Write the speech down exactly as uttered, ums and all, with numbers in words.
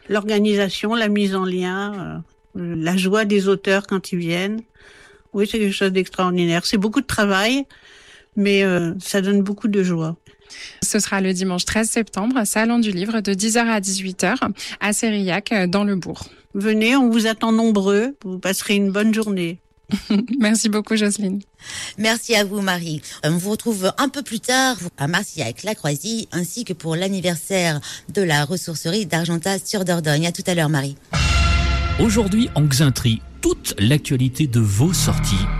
l'organisation, la mise en lien, euh, la joie des auteurs quand ils viennent. Oui, c'est quelque chose d'extraordinaire. C'est beaucoup de travail, mais euh, ça donne beaucoup de joie. Ce sera le dimanche treize septembre, Salon du Livre, de dix heures à dix-huit heures, à Sérillac, dans le Bourg. Venez, on vous attend nombreux. Vous passerez une bonne journée. Merci beaucoup, Jocelyne. Merci à vous, Marie. On vous retrouve un peu plus tard à Marcillac-la-Croisie, ainsi que pour l'anniversaire de la ressourcerie d'Argentas-sur-Dordogne. À tout à l'heure, Marie. Aujourd'hui, en Xainterie, toute l'actualité de vos sorties